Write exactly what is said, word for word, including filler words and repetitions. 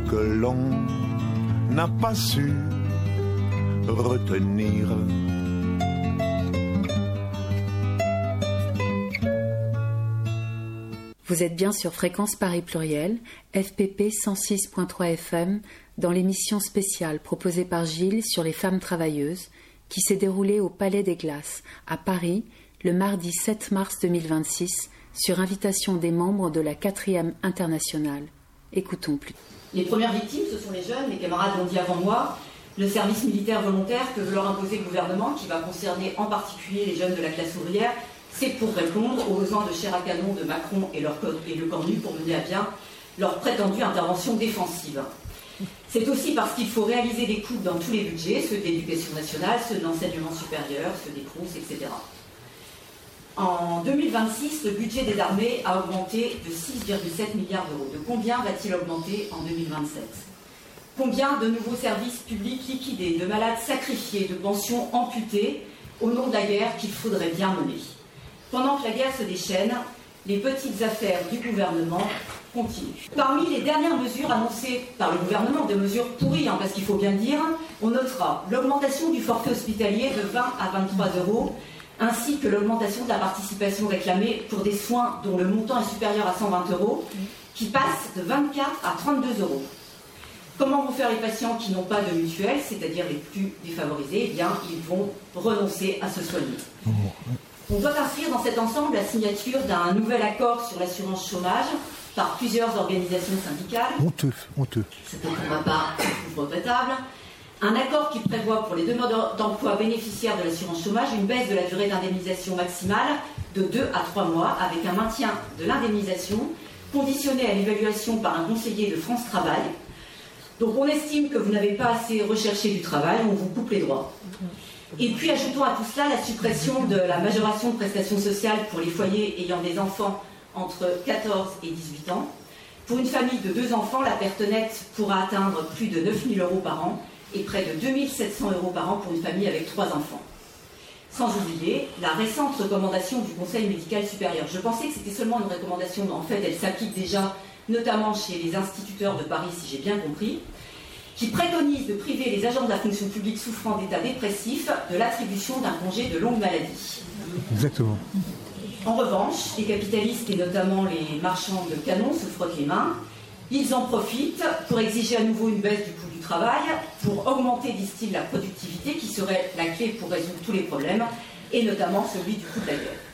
que l'on n'a pas su retenir. Vous êtes bien sur Fréquence Paris Pluriel, F P P cent six virgule trois F M, dans l'émission spéciale proposée par Gilles sur les femmes travailleuses, qui s'est déroulée au Palais des Glaces, à Paris, le mardi sept mars deux mille vingt-six, sur invitation des membres de la quatrième internationale. Écoutons plus. Les premières victimes, ce sont les jeunes, les camarades l'ont dit avant moi, le service militaire volontaire que veut leur imposer le gouvernement, qui va concerner en particulier les jeunes de la classe ouvrière. C'est pour répondre aux besoins de chair à canon de Macron et, leur, et le Cornu pour mener à bien leur prétendue intervention défensive. C'est aussi parce qu'il faut réaliser des coupes dans tous les budgets, ceux de l'éducation nationale, ceux de l'enseignement supérieur, ceux des Crous, et cetera. En deux mille vingt-six, le budget des armées a augmenté de six virgule sept milliards d'euros. De combien va-t-il augmenter en deux mille vingt-sept ? Combien de nouveaux services publics liquidés, de malades sacrifiés, de pensions amputées au nom de la guerre qu'il faudrait bien mener ? Pendant que la guerre se déchaîne, les petites affaires du gouvernement continuent. Parmi les dernières mesures annoncées par le gouvernement, des mesures pourries, hein, parce qu'il faut bien le dire, on notera l'augmentation du forfait hospitalier de vingt à vingt-trois euros, ainsi que l'augmentation de la participation réclamée pour des soins dont le montant est supérieur à cent vingt euros, qui passe de vingt-quatre à trente-deux euros. Comment vont faire les patients qui n'ont pas de mutuelle, c'est-à-dire les plus défavorisés ? Eh bien, ils vont renoncer à se soigner. On doit inscrire dans cet ensemble la signature d'un nouvel accord sur l'assurance chômage par plusieurs organisations syndicales. Honteux, honteux. C'est pour ma part regrettable. Un accord qui prévoit pour les demandeurs d'emploi bénéficiaires de l'assurance chômage une baisse de la durée d'indemnisation maximale de deux à trois mois, avec un maintien de l'indemnisation conditionné à l'évaluation par un conseiller de France Travail. Donc on estime que vous n'avez pas assez recherché du travail, on vous coupe les droits. Et puis ajoutons à tout cela la suppression de la majoration de prestations sociales pour les foyers ayant des enfants entre quatorze et dix-huit ans. Pour une famille de deux enfants, la perte nette pourra atteindre plus de neuf mille euros par an et près de deux mille sept cents euros par an pour une famille avec trois enfants. Sans oublier la récente recommandation du Conseil médical supérieur. Je pensais que c'était seulement une recommandation, mais en fait elle s'applique déjà, notamment chez les instituteurs de Paris, si j'ai bien compris, qui préconise de priver les agents de la fonction publique souffrant d'état dépressif de l'attribution d'un congé de longue maladie. Exactement. En revanche, les capitalistes et notamment les marchands de canons se frottent les mains. Ils en profitent pour exiger à nouveau une baisse du coût du travail, pour augmenter, disent-ils, la productivité qui serait la clé pour résoudre tous les problèmes, et notamment celui du coût de la guerre.